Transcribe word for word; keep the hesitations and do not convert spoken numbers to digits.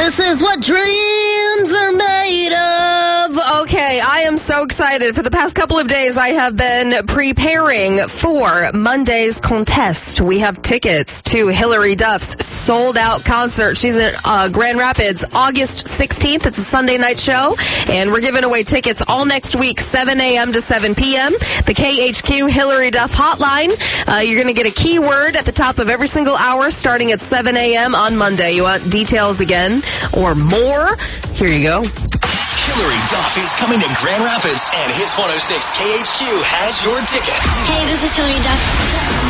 This is what dreams are made of. Okay, I am so excited. For the past couple of days, I have been preparing for Monday's contest. We have tickets to Hilary Duff's sold-out concert. She's in uh, Grand Rapids, August sixteenth. It's a Sunday night show, and we're giving away tickets all next week, seven a.m. to seven p.m. The K H Q Hilary Duff hotline. Uh, you're going to get a keyword at the top of every single hour starting at seven a.m. on Monday. You want details again or more? Here you go. Hilary Duff is coming to Grand Rapids, and Hits one oh six K H Q has your tickets. Hey, this is Hilary Duff.